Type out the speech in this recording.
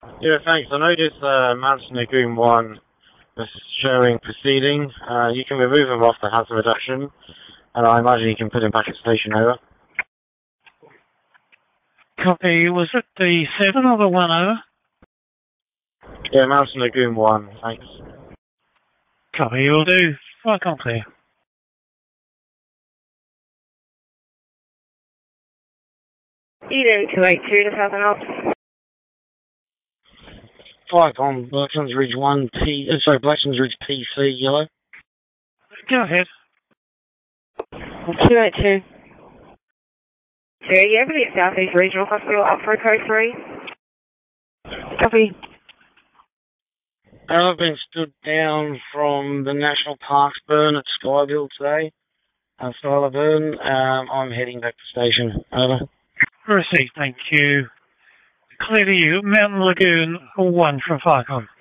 Yeah, thanks. I noticed Mountain Lagoon 1 is showing proceeding. You can remove him off the hazard reduction, and I imagine you can put him back at station. Over. Copy. Was it the 7 or the 1 over? Yeah, Mountain Lagoon 1, thanks. Copy, will do. Welcome, clear. Eden 282 to Southern Alps. Flycom, Blackstone's Ridge 1, Blackstone's Ridge PC, yellow. Go ahead. 282. So, yeah, everybody at Southeast Regional Hospital up for code 3. Copy. I've been stood down from the National Parks burn at Skyville today. Skylar burn. I'm heading back to station. Over. Received, thank you. Clear to you, Mountain Lagoon 1 from Flycom.